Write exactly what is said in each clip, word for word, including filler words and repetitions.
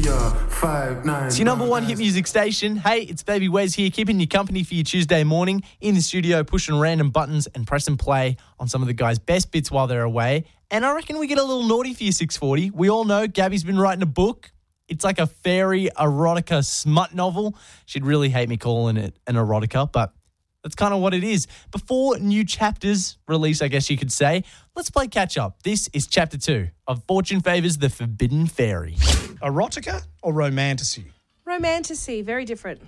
Yeah, five, nine. It's your number one hit music station. Hey, it's Baby Wes here, keeping you company for your Tuesday morning in the studio, pushing random buttons and pressing play on some of the guys' best bits while they're away. And I reckon we get a little naughty for you, six forty. We all know Gabby's been writing a book. It's like a fairy erotica smut novel. She'd really hate me calling it an erotica, but that's kind of what it is. Before new chapters release, I guess you could say, let's play catch up. This is chapter two of Fortune Favours the Forbidden Fairy. Erotica or romantasy? Romantasy, very different.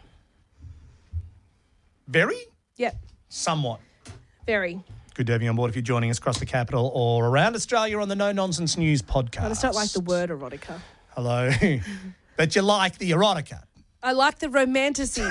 Very? Yep, Somewhat. very. Good to have you on board if you're joining us across the capital or around Australia on the No Nonsense News podcast. I just don't like the word erotica. Hello. But you like the erotica. I like the romantasy.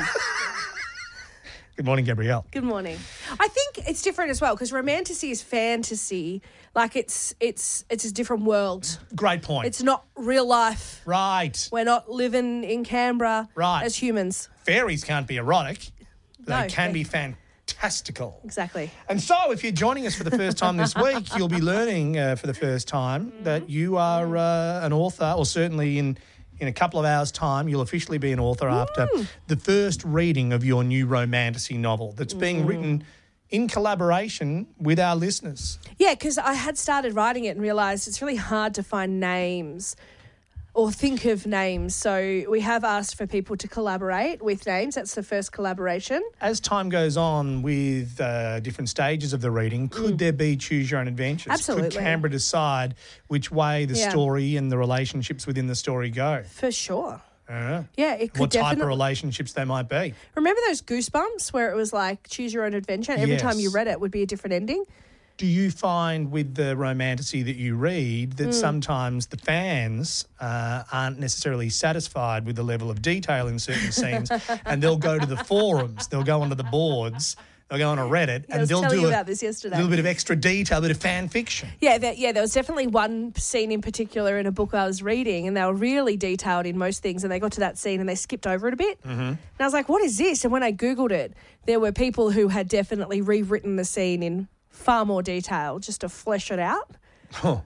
Good morning, Gabrielle. Good morning. I think it's different as well because romantasy is fantasy. Like it's it's it's a different world. Great point. It's not real life. right. We're not living in Canberra Right. as humans. Fairies can't be erotic. They No, can they- be fantastical. Exactly. And so, if you're joining us for the first time this week, you'll be learning uh, for the first time that you are uh, an author, or certainly in, in a couple of hours' time, you'll officially be an author after the first reading of your new romantasy novel that's being written in collaboration with our listeners. Yeah, because I had started writing it and realised it's really hard to find names or think of names. So we have asked for people to collaborate with names. That's the first collaboration. As time goes on with uh, different stages of the reading, could there be choose your own adventures? Absolutely. Could Canberra decide which way the Yeah. story and the relationships within the story go? For sure. Uh, Yeah, it could what type of definitely. relationships they might be. Remember those Goosebumps where it was like choose your own adventure? Every Yes. time you read it would be a different ending. Do you find with the romantasy that you read that sometimes the fans uh, aren't necessarily satisfied with the level of detail in certain scenes and they'll go to the forums, they'll go onto the boards, they'll go on a Reddit I and was they'll telling do you a about this yesterday. little bit of extra detail, a bit of fan fiction? Yeah, there, yeah, there was definitely one scene in particular in a book I was reading, and they were really detailed in most things, and they got to that scene and they skipped over it a bit. Mm-hmm. And I was like, what is this? And when I Googled it, there were people who had definitely rewritten the scene in far more detail just to flesh it out. Oh.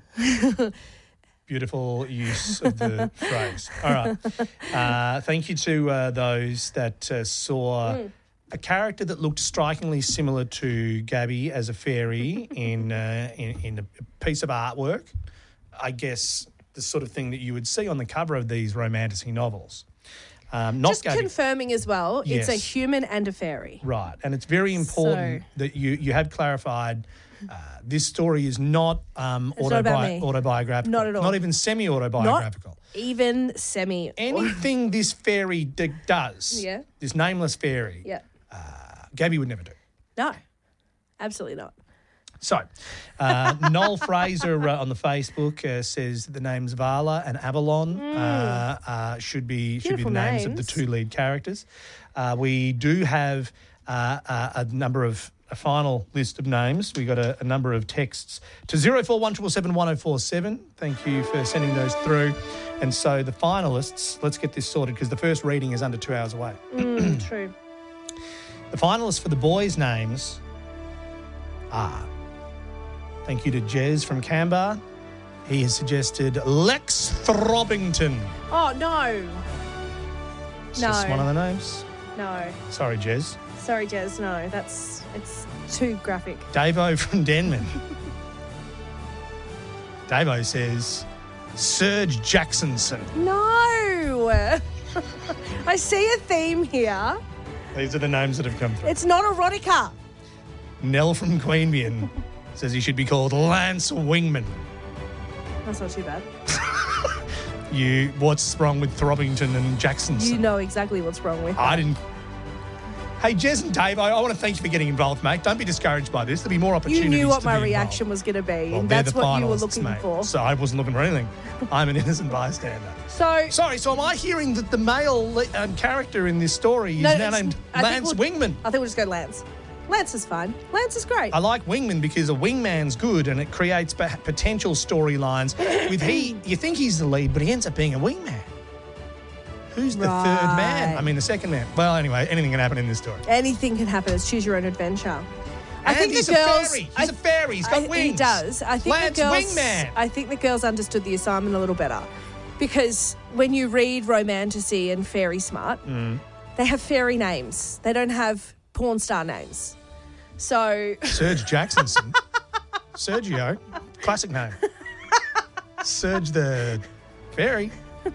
Beautiful use of the phrase. All right. Uh, thank you to uh, those that uh, saw a character that looked strikingly similar to Gabby as a fairy in, uh, in in a piece of artwork. I guess the sort of thing that you would see on the cover of these romantasy novels. Um, not Just Gabby. confirming as well, it's a Yes. human and a fairy. Right, and it's very important So- that you, you have clarified uh, this story is not um, It's not about me. autobiographical. Not at all. Not even semi-autobiographical. Even semi. Anything this fairy d- does, Yeah. this nameless fairy, Yeah. Gabby would never do. No, absolutely not. So, uh, Noel Fraser uh, on the Facebook uh, says that the names Vala and Avalon uh, uh, should be should be the Beautiful names, of the names. two lead characters. Uh, we do have uh, uh, a number of a final list of names. We got a, a number of texts to zero four one seven seven one zero four seven. Thank you for sending those through. And so the finalists, let's get this sorted because the first reading is under two hours away. Mm, true. The finalists for the boys' names are, thank you to Jez from Canberra. He has suggested Lex Throbbington. Oh, no. It's No. just one of the names. No. Sorry, Jez. Sorry, Jez. No, that's, it's too graphic. Davo from Denman. Davo says Serge Jacksonson. No. I see a theme here. These are the names that have come through. It's not erotica. Nell from Queanbeyan says he should be called Lance Wingman. That's not too bad. You, what's wrong with Throbbington and Jacksonson? You know exactly what's wrong with I that. didn't. Hey, Jez and Dave, I, I want to thank you for getting involved, mate. Don't be discouraged by this. There'll be more You opportunities. knew what to my be reaction involved. was going to be, Well, and they're that's the what you were finalists, looking mate. for. So I wasn't looking for anything. I'm an innocent bystander. So, Sorry, so am I hearing that the male le- um, character in this story is No, now it's- named I think Lance we'll- Wingman? I think we'll just go Lance. Lance is fine. Lance is great. I like Wingman because a wingman's good and it creates p- potential storylines. With he, you think he's the lead, but he ends up being a wingman. Who's the third man? Right. I mean, the second man. Well, anyway, anything can happen in this story. Anything can happen. It's choose your own adventure. I And think he's the girls. a fairy. I He's a fairy. He's got I- wings. He does. I think Lance the girls. Wingman. I think the girls understood the assignment a little better. because when you read Romantasy and Fairy Smart, Mm. they have fairy names. They don't have porn star names. So Serge Jacksonson. Sergio. Classic name. Serge the Fairy.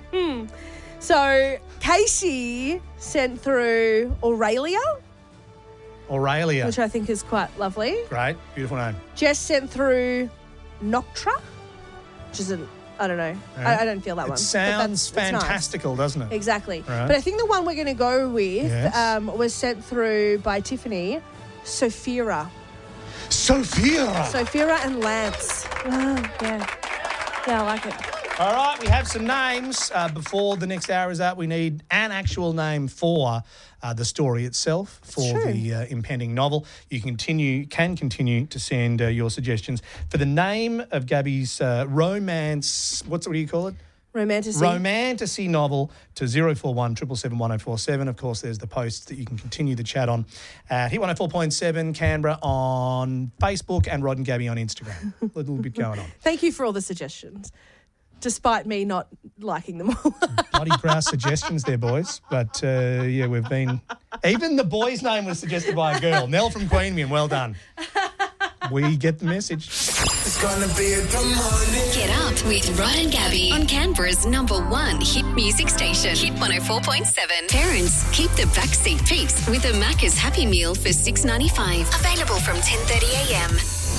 So Casey sent through Aurelia, Aurelia. which I think is quite lovely. Great. Beautiful name. Jess sent through Noctra, which isn't, I don't know. Yeah. I, I don't feel that It one. But sounds that's- it's nice. fantastical, doesn't it? Exactly. Right. But I think the one we're going to go with Yes. um, was sent through by Tiffany, Sophia. Sophia. Sophia and Lance. Oh, yeah. Yeah, I like it. All right, we have some names. Uh, before the next hour is out, we need an actual name for uh, the story itself, for True. the uh, impending novel. You continue, can continue to send uh, your suggestions for the name of Gabby's uh, romance. What's what do you call it? Romantasy. Romantasy novel to zero four one seven seven one zero four seven. Of course, there's the posts that you can continue the chat on at Hit one oh four point seven Canberra on Facebook and Rod and Gabby on Instagram. A little bit going on. Thank you for all the suggestions, despite me not liking them all. Bloody grouse suggestions there, boys. But, uh, yeah, we've been... Even the boy's name was suggested by a girl. Nell from Queanbeyan, well done. We get the message. It's gonna be a good morning. Get up with Rod and Gabby on Canberra's number one hit music station, Hit one oh four point seven. Parents, keep the backseat peace with a Macca's Happy Meal for six ninety-five. Available from ten thirty a m.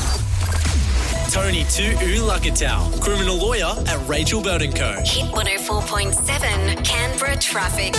Tony to Ulakatau, criminal lawyer at Rachel Bird and Co. Hit one oh four point seven, Canberra traffic.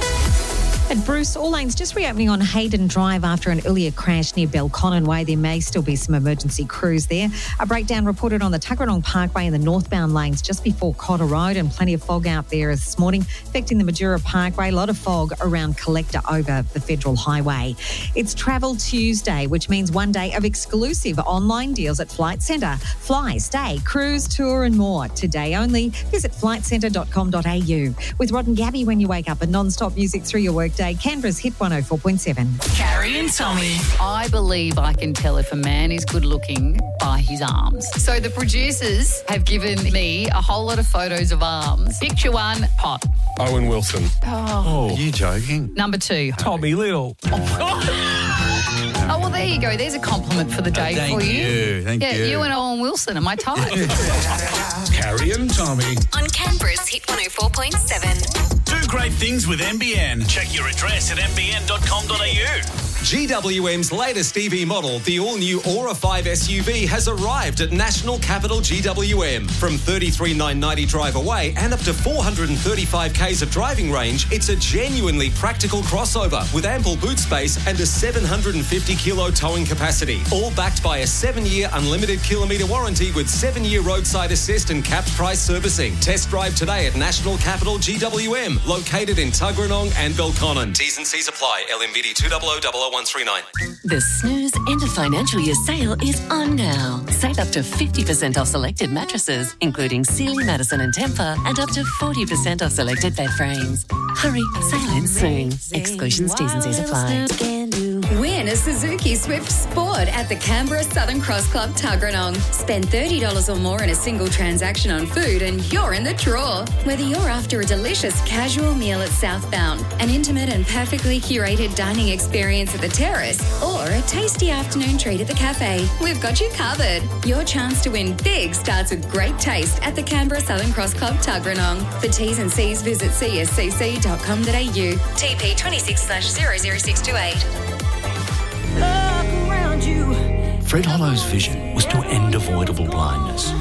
At Bruce, all lanes just reopening on Hayden Drive after an earlier crash near Belconnen Way. There may still be some emergency crews there. A breakdown reported on the Tuggeranong Parkway in the northbound lanes just before Cotter Road, and plenty of fog out there this morning affecting the Majura Parkway. A lot of fog around Collector over the Federal Highway. It's Travel Tuesday, which means one day of exclusive online deals at Flight Centre. Fly, stay, cruise, tour and more. Today only. Visit flight centre dot com dot a u. With Rod and Gabby when you wake up and non-stop music through your workday. Canberra's Hit one oh four point seven. Carrie and Tommy. I believe I can tell if a man is good looking by his arms. So the producers have given me a whole lot of photos of arms. Picture one, hot. Owen Wilson. Oh. Are you joking? Number two. Tommy Little. Oh, well, there you go. There's a compliment for the day Thank for you. you, thank yeah, you. you and Owen Wilson are my type. Carrie and Tommy. On Canberra's Hit one oh four point seven. Do great things with M B N. Check your address at m b n dot com dot a u. G W M's latest E V model, the all-new Aura five S U V, has arrived at National Capital G W M. From thirty-three thousand nine hundred ninety drive away and up to four hundred thirty-five kays of driving range, it's a genuinely practical crossover with ample boot space and a seven hundred fifty kilo towing capacity. All backed by a seven-year unlimited kilometre warranty with seven-year roadside assist and capped price servicing. Test drive today at National Capital G W M, located in Tuggeranong and Belconnen. T's and C's apply. L M V D two zero zero zero zero one three nine. The Snooze End of Financial Year sale is on now. Save up to fifty percent off selected mattresses, including Sealy, Madison and Tempur, and up to forty percent off selected bed frames. Hurry, sale ends soon. Exclusions, T's and C's apply. Win a Suzuki Swift Sport at the Canberra Southern Cross Club Tuggeranong. Spend thirty dollars or more in a single transaction on food and you're in the draw. Whether you're after a delicious casual meal at Southbound, an intimate and perfectly curated dining experience at the Terrace, or a tasty afternoon treat at the cafe, we've got you covered. Your chance to win big starts with great taste at the Canberra Southern Cross Club Tuggeranong. For T's and C's, visit c s c c dot com dot a u. T P twenty-six slash zero zero six two eight. Fred Hollow's vision was to end avoidable blindness.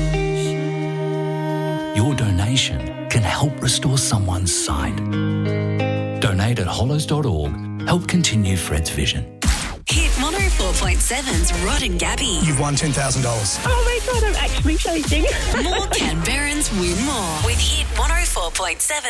Your donation can help restore someone's sight. Donate at hollows dot org. Help continue Fred's vision. Hit one oh four point seven's Rod and Gabby. You've won ten thousand dollars. Oh my God, I'm actually shaking. More Canberrans win more with Hit one oh four point seven.